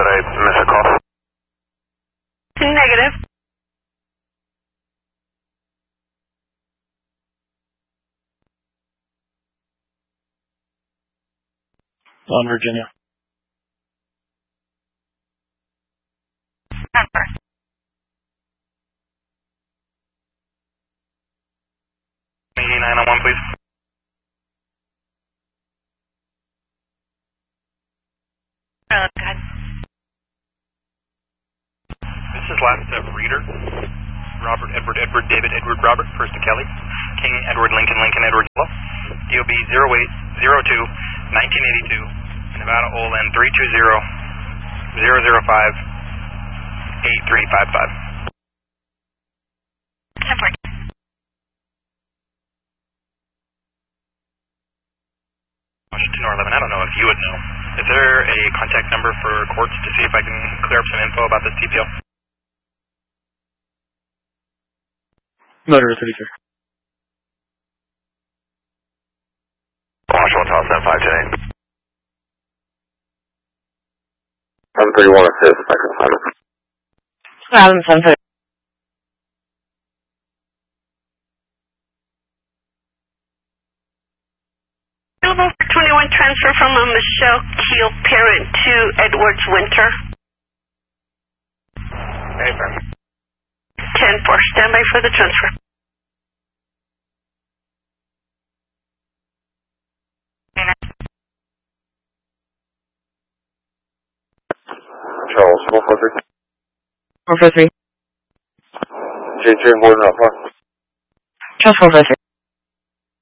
Did I miss a call? Negative. On Virginia. Number. -901, please. Oh, God. This is last reader. Robert, Edward, Edward, David, Edward, Robert, first to Kelly. King, Edward, Lincoln, Lincoln, Edward, Yellow. DOB 0802-1982. Nevada, OLN 320-005-8355. Temporary. Washington or 11, I don't know if you would know. Is there a contact number for courts to see if I can clear up some info about this TPO? Motor 33. Washington Hotel 75 731 assist, I can find it. 730. Available for 21 transfer from a Michelle Keel parent to Edwards Winter. Anytime. 10-4. Standby for the transfer. Charles 443. 443. JJ Horton Alpha. Charles 443.